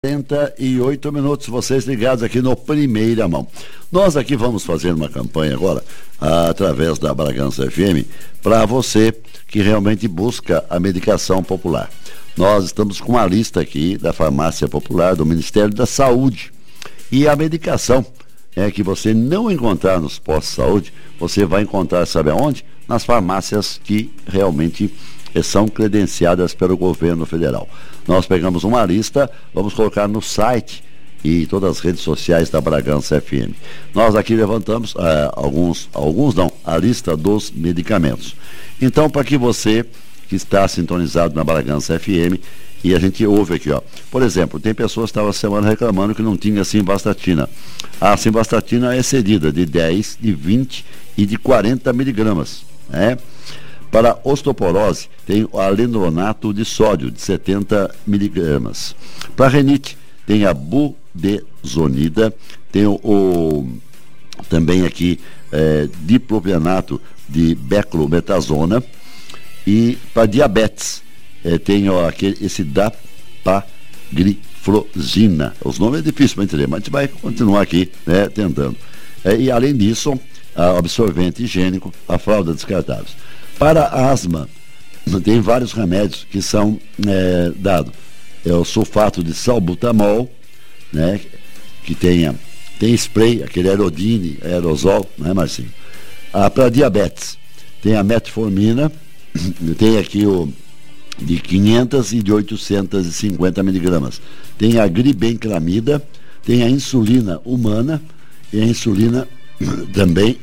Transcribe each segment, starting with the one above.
48 minutos, vocês ligados aqui no Primeira Mão. Nós aqui vamos fazer uma campanha agora, através da Bragança FM, para você que realmente busca a medicação popular. Nós estamos com uma lista aqui da Farmácia Popular, do Ministério da Saúde. E a medicação que você não encontrar nos postos de saúde, você vai encontrar, sabe aonde? Nas farmácias que realmente são credenciadas pelo governo federal. Nós pegamos uma lista, vamos colocar no site e todas as redes sociais da Bragança FM. Nós aqui levantamos a lista dos medicamentos. Então, para que você que está sintonizado na Bragança FM, e a gente ouve aqui, por exemplo, tem pessoas que estavam semana reclamando que não tinha simvastatina. A simvastatina é cedida de 10, de 20 e de 40 miligramas, né? Para osteoporose, tem o alendronato de sódio, de 70 miligramas. Para renite, tem a budesonida, tem também aqui dipropionato de beclometasona. E para diabetes, tem esse dapagliflozina. Os nomes é difícil para entender, mas a gente vai continuar aqui, tentando. E além disso, absorvente higiênico, a fralda descartável. Para asma, tem vários remédios que são dados. É o sulfato de salbutamol, né? Que tem spray, aquele aerodine, aerosol, né, Marcinho? Para diabetes, tem a metformina, tem aqui o de 500 e de 850 miligramas. Tem a glibenclamida, tem a insulina humana e a insulina também.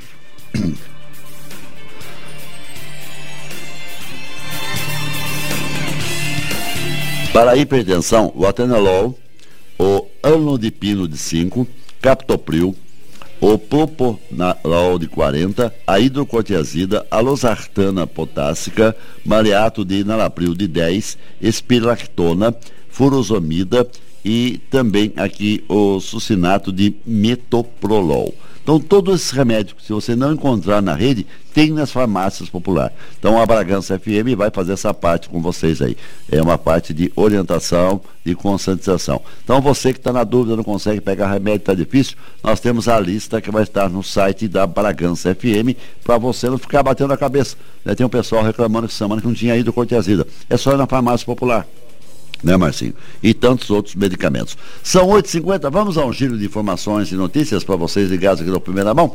Para a hipertensão, o atenolol, o amlodipino de 5, captopril, o propranolol de 40, a hidrocortiazida, a losartana potássica, mareato de enalapril de 10, espiractona, furosemida e também aqui o succinato de metoprolol. Então, todos esses remédios, se você não encontrar na rede, tem nas farmácias populares. Então, a Bragança FM vai fazer essa parte com vocês aí. É uma parte de orientação e conscientização. Então, você que está na dúvida, não consegue pegar remédio, está difícil, nós temos a lista que vai estar no site da Bragança FM, para você não ficar batendo a cabeça. Tem um pessoal reclamando essa semana que não tinha ido cortiazida. É só ir na farmácia popular. Né, Marcinho? E tantos outros medicamentos. São 8h50, vamos a um giro de informações e notícias para vocês ligados aqui no Primeira Mão.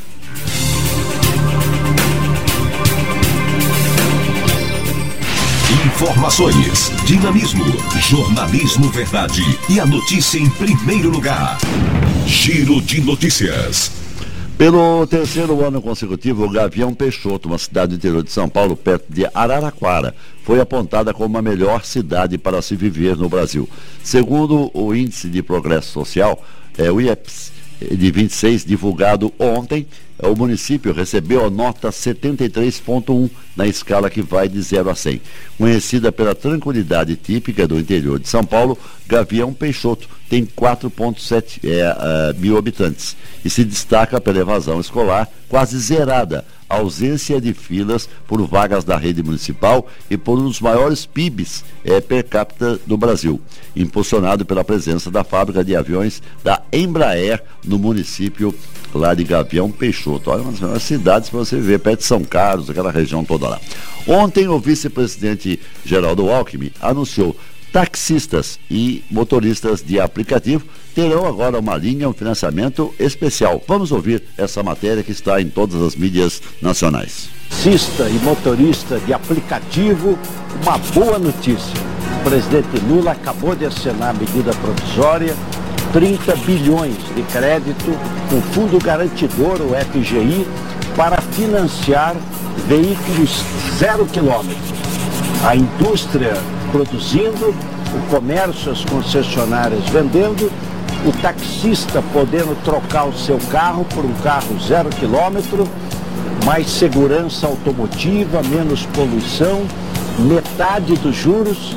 Informações, dinamismo, jornalismo verdade e a notícia em primeiro lugar. Giro de notícias. Pelo terceiro ano consecutivo, o Gavião Peixoto, uma cidade do interior de São Paulo, perto de Araraquara, foi apontada como a melhor cidade para se viver no Brasil. Segundo o Índice de Progresso Social, o IEPS, de 26, divulgado ontem, o município recebeu a nota 73,1 na escala que vai de 0 a 100. Conhecida pela tranquilidade típica do interior de São Paulo, Gavião Peixoto tem 4,7 mil habitantes e se destaca pela evasão escolar quase zerada, ausência de filas por vagas da rede municipal e por um dos maiores PIBs per capita do Brasil, impulsionado pela presença da fábrica de aviões da Embraer no município lá de Gavião Peixoto. Olha, uma das melhores cidades para você ver, perto de São Carlos, aquela região toda lá. Ontem, o vice-presidente Geraldo Alckmin anunciou taxistas e motoristas de aplicativo terão agora uma linha, um financiamento especial. Vamos ouvir essa matéria que está em todas as mídias nacionais. Taxista e motorista de aplicativo, uma boa notícia. O presidente Lula acabou de assinar a medida provisória, 30 bilhões de crédito com fundo garantidor, o FGI, para financiar veículos 0 quilômetro. A indústria produzindo, o comércio, as concessionárias vendendo, o taxista podendo trocar o seu carro por um carro 0 quilômetro, mais segurança automotiva, menos poluição, metade dos juros,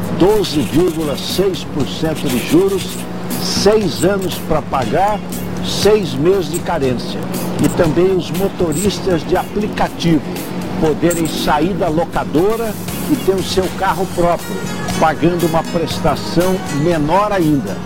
12,6% de juros, 6 anos para pagar, 6 meses de carência. E também os motoristas de aplicativo poderem sair da locadora e ter o seu carro próprio, pagando uma prestação menor ainda.